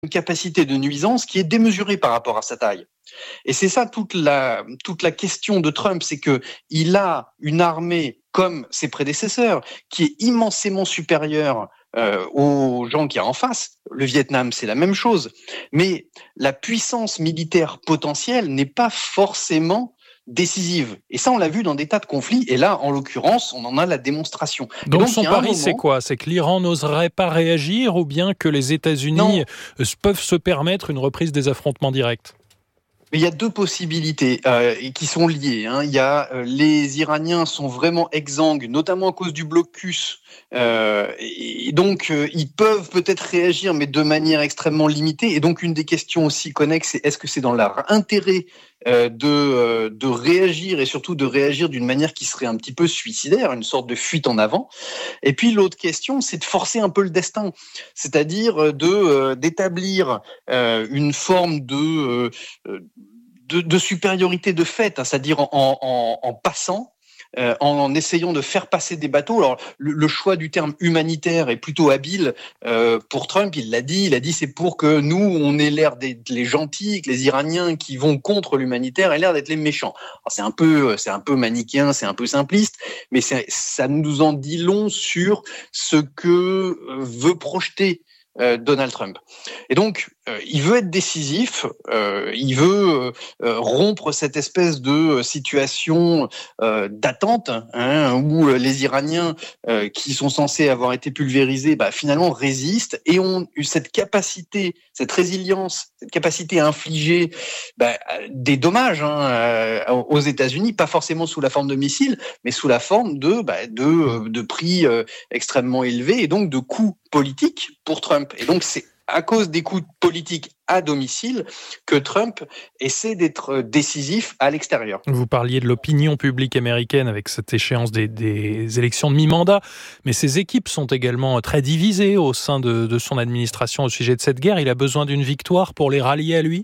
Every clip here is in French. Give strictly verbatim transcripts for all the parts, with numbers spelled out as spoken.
une capacité de nuisance qui est démesurée par rapport à sa taille. Et c'est ça toute la, toute la question de Trump, c'est qu'il a une armée comme ses prédécesseurs qui est immensément supérieure euh, aux gens qui y a en face. Le Vietnam, c'est la même chose. Mais la puissance militaire potentielle n'est pas forcément décisive. Et ça, on l'a vu dans des tas de conflits. Et là, en l'occurrence, on en a la démonstration. Donc, donc son pari, moment... c'est quoi ? C'est que l'Iran n'oserait pas réagir ou bien que les États-Unis non. peuvent se permettre une reprise des affrontements directs ? Mais il y a deux possibilités euh, qui sont liées. Hein. Il y a euh, les Iraniens sont vraiment exsangues, notamment à cause du blocus. Euh, et donc, euh, ils peuvent peut-être réagir, mais de manière extrêmement limitée. Et donc, une des questions aussi connexes, c'est est-ce que c'est dans leur intérêt euh, de, euh, de réagir et surtout de réagir d'une manière qui serait un petit peu suicidaire, une sorte de fuite en avant. Et puis, l'autre question, c'est de forcer un peu le destin, c'est-à-dire de, euh, d'établir euh, une forme de... Euh, De, de supériorité de fait, hein, c'est-à-dire en, en, en passant, euh, en essayant de faire passer des bateaux. Alors, le, le choix du terme humanitaire est plutôt habile euh, pour Trump. Il l'a dit. Il a dit c'est pour que nous, on ait l'air d'être les gentils, que les Iraniens qui vont contre l'humanitaire aient l'air d'être les méchants. Alors, c'est un peu, c'est un peu manichéen, c'est un peu simpliste, mais c'est, ça nous en dit long sur ce que veut projeter Euh, Donald Trump. Et donc, euh, il veut être décisif, euh, il veut euh, rompre cette espèce de situation euh, d'attente hein, où les Iraniens euh, qui sont censés avoir été pulvérisés, bah, finalement résistent et ont eu cette capacité, cette résilience, cette capacité à infliger bah, des dommages hein, aux États-Unis, pas forcément sous la forme de missiles, mais sous la forme de, bah, de, de prix euh, extrêmement élevés et donc de coûts politiques pour Trump. Et donc, c'est à cause des coûts politiques à domicile que Trump essaie d'être décisif à l'extérieur. Vous parliez de l'opinion publique américaine avec cette échéance des, des élections de mi-mandat, mais ses équipes sont également très divisées au sein de, de son administration au sujet de cette guerre. Il a besoin d'une victoire pour les rallier à lui ?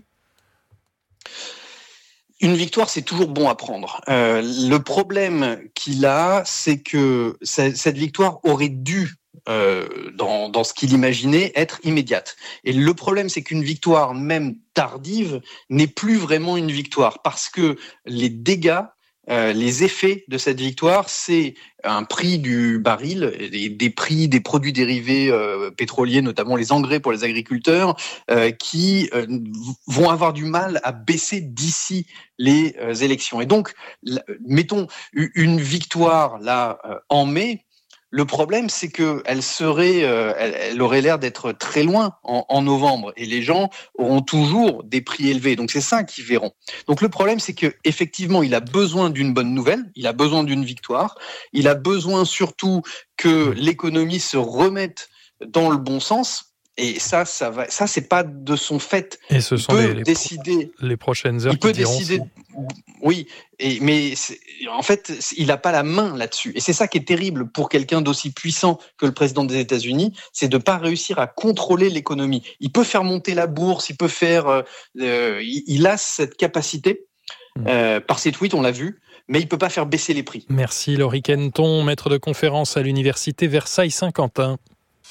Une victoire, c'est toujours bon à prendre. Euh, le problème qu'il a, c'est que cette victoire aurait dû Euh, dans, dans ce qu'il imaginait être immédiate. Et le problème, c'est qu'une victoire, même tardive, n'est plus vraiment une victoire parce que les dégâts, euh, les effets de cette victoire, c'est un prix du baril, des, des prix des produits dérivés euh, pétroliers, notamment les engrais pour les agriculteurs, euh, qui euh, vont avoir du mal à baisser d'ici les euh, élections. Et donc, la, mettons une victoire là euh, en mai. Le problème, c'est qu'elle serait, euh, elle, elle aurait l'air d'être très loin en, en novembre, et les gens auront toujours des prix élevés. Donc c'est ça qu'ils verront. Donc le problème, c'est que effectivement, il a besoin d'une bonne nouvelle, il a besoin d'une victoire, il a besoin surtout que l'économie se remette dans le bon sens. Et ça, ça va. Ça, c'est pas de son fait. Et ce sont il peut les, les, décider. Les prochaines heures. Il peut qui diront décider. Si... Oui, et mais c'est... en fait, il n'a pas la main là-dessus. Et c'est ça qui est terrible pour quelqu'un d'aussi puissant que le président des États-Unis, c'est de pas réussir à contrôler l'économie. Il peut faire monter la bourse, il peut faire. Euh, il, il a cette capacité. Euh, par ses tweets, on l'a vu. Mais il ne peut pas faire baisser les prix. Merci Laurie Kenton, maître de conférence à l'université Versailles-Saint-Quentin.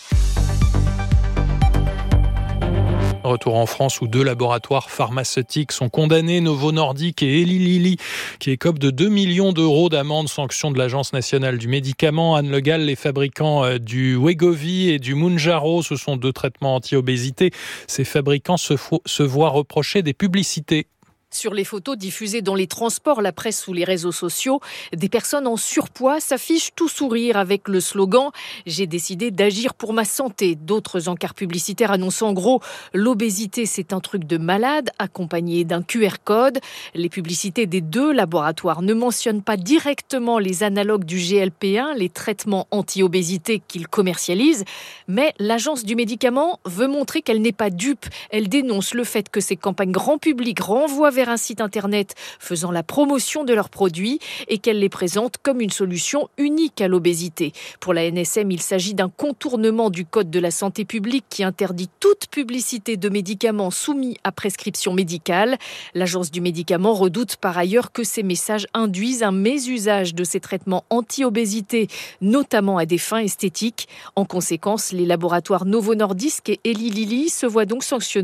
Retour en France où deux laboratoires pharmaceutiques sont condamnés, Novo Nordisk et Eli Lilly, qui écopent de deux millions d'euros d'amende, sanction de l'Agence nationale du médicament. Anne Le Gall, les fabricants du Wegovy et du Mounjaro, ce sont deux traitements anti-obésité. Ces fabricants se, fo- se voient reprocher des publicités. Sur les photos diffusées dans les transports, la presse ou les réseaux sociaux, des personnes en surpoids s'affichent tout sourire avec le slogan « J'ai décidé d'agir pour ma santé ». D'autres encarts publicitaires annoncent en gros « L'obésité, c'est un truc de malade », accompagné d'un Q R code. Les publicités des deux laboratoires ne mentionnent pas directement les analogues du G L P un, les traitements anti-obésité qu'ils commercialisent, mais l'agence du médicament veut montrer qu'elle n'est pas dupe. Elle dénonce le fait que ces campagnes grand public renvoient vers un site internet faisant la promotion de leurs produits et qu'elle les présente comme une solution unique à l'obésité. Pour la N S M, il s'agit d'un contournement du Code de la santé publique qui interdit toute publicité de médicaments soumis à prescription médicale. L'agence du médicament redoute par ailleurs que ces messages induisent un mésusage de ces traitements anti-obésité, notamment à des fins esthétiques. En conséquence, les laboratoires Novo Nordisk et Eli Lilly se voient donc sanctionnés